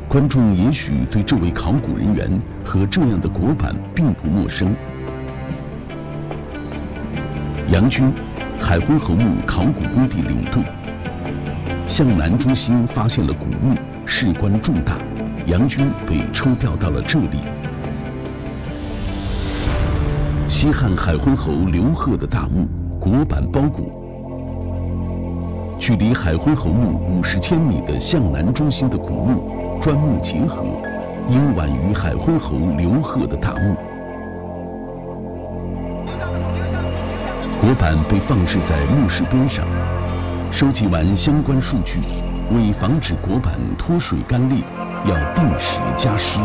观众也许对这位考古人员和这样的椁板并不陌生。杨军，海昏侯墓考古工地领队。向南中心发现了古墓，事关重大，杨军被抽调到了这里。西汉海昏侯刘贺的大墓，椁板包裹。距离海昏侯墓50千米的向南中心的古墓。砖木结合，应晚于海昏侯刘贺的大墓。椁板被放置在墓室边上，收集完相关数据，为防止椁板脱水干裂，要定时加湿。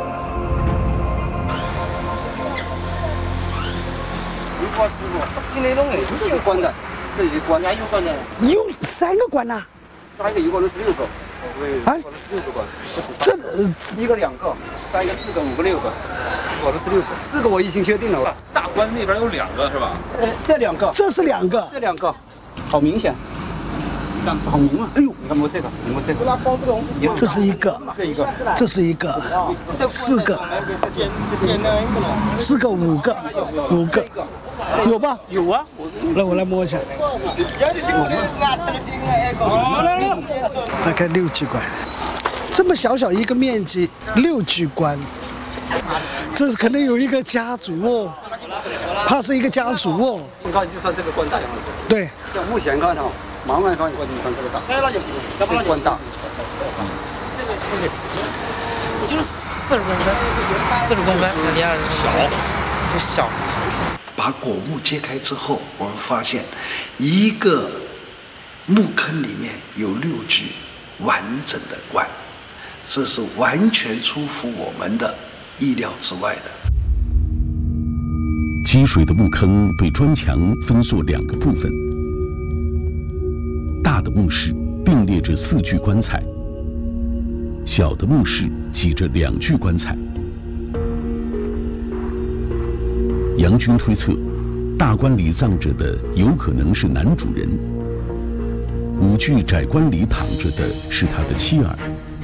有关师傅，今天弄的不是关的，这一关呀有关的。 有3个关呐 ，3个，有关的是6个。啊，是6个关，不止3个。1个2个，3个4个5个6个，我的是6个，4个我已经确定了。 大关那边有2个是吧？ 这2个， 这是2个， 这2个，好明显，这样子好明嘛。哎呦，你看摸这个，你摸这个， 这是1个，这是1个，4个，4个5个5个，有吧？ 有啊， 来我来摸一下。大概6具棺，这么小小一个面积，6具棺，这可能有一个家族哦，怕是一个家族哦。 你看，就算这个棺大样子。 对， 像目前看哈，慢慢看，我就算这个大。这个棺大。 这个也就是40公分，40公分，那第二个小，就小。 把椁墓揭开之后，我们发现一个墓坑里面有6具完整的棺，这是完全出乎我们的意料之外的。 积水的墓坑被砖墙分作2个部分，大的墓室并列着4具棺材，小的墓室挤着2具棺材。杨军推测，大棺里葬着的有可能是男主人，5具窄棺里躺着的是他的妻儿。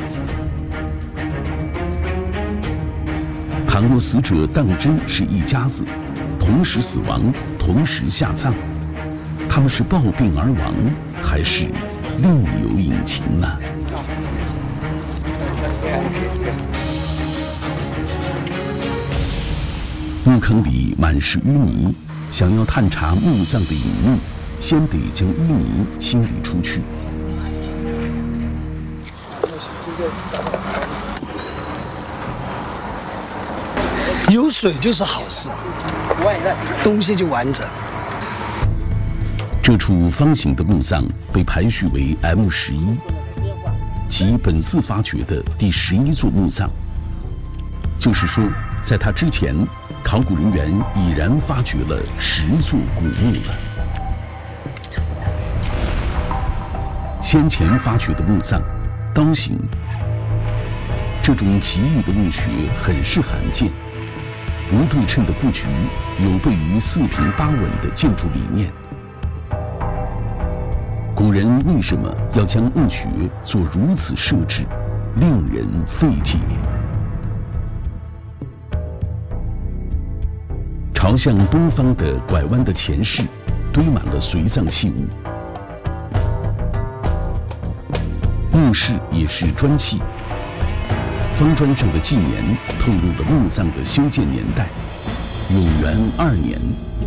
倘若死者当真是一家子，同时死亡，同时下葬，他们是暴病而亡，还是另有隐情呢？墓坑里满是淤泥，想要探查墓葬的隐秘，先得将淤泥清理出去。 有水就是好事，东西就完整。 这处方形的墓葬被排序为 M11， 即本次发掘的第11座墓葬。就是说，在它之前，考古人员已然发掘了10座古墓了。先前发掘的墓葬，刀形，这种奇异的墓穴很是罕见。不对称的布局有悖于4平8稳的建筑理念。古人为什么要将墓穴做如此设置，令人费解。朝向东方的拐弯的前室堆满了随葬器物，墓室也是砖砌，方砖上的纪年透露了墓葬的修建年代，永元2年。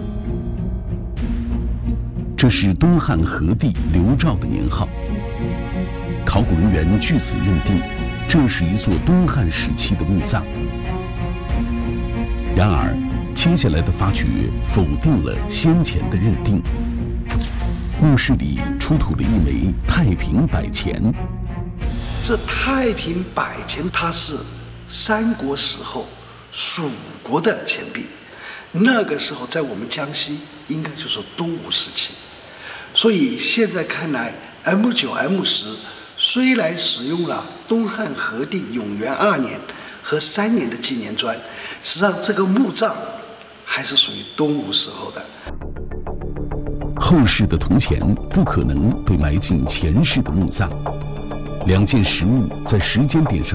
这是东汉和帝刘肇的年号。考古人员据此认定，这是一座东汉时期的墓葬。然而，接下来的发掘否定了先前的认定。墓室里出土了一枚太平百钱。 这太平百钱，它是三国时候蜀国的钱币，那个时候在我们江西应该就是东吴时期，所以现在看来 M9、M10 虽然使用了东汉和帝永元2年和3年的纪年砖，实际上这个墓葬还是属于东吴时候的。 后世的铜钱不可能被埋进前世的墓葬，两件实物在时间点上